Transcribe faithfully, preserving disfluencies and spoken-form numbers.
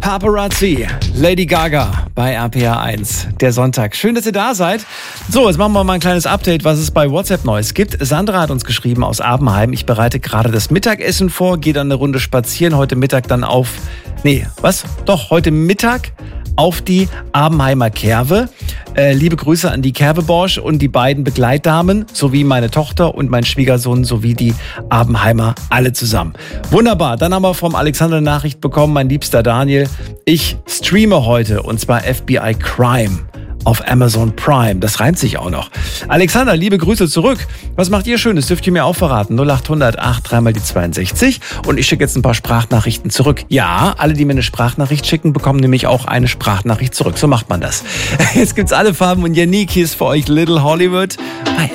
Paparazzi, Lady Gaga bei R P R eins, der Sonntag. Schön, dass ihr da seid. So, jetzt machen wir mal ein kleines Update, was es bei WhatsApp Neues gibt. Sandra hat uns geschrieben aus Abenheim. Ich bereite gerade das Mittagessen vor, gehe dann eine Runde spazieren. Heute Mittag dann auf, nee, was? Doch, heute Mittag auf die Abenheimer Kerwe. Äh, liebe Grüße an die Kerwe-Borsch und die beiden Begleitdamen, sowie meine Tochter und mein Schwiegersohn, sowie die Abenheimer, alle zusammen. Wunderbar, dann haben wir vom Alexander eine Nachricht bekommen, mein liebster Daniel. Ich streame heute, und zwar F B I Crime auf Amazon Prime. Das reimt sich auch noch. Alexander, liebe Grüße zurück. Was macht ihr Schönes? Dürft ihr mir auch verraten? null acht hundert acht drei mal die zweiundsechzig. Und ich schicke jetzt ein paar Sprachnachrichten zurück. Ja, alle, die mir eine Sprachnachricht schicken, bekommen nämlich auch eine Sprachnachricht zurück. So macht man das. Jetzt gibt's alle Farben und Yannick, hier ist für euch Little Hollywood bei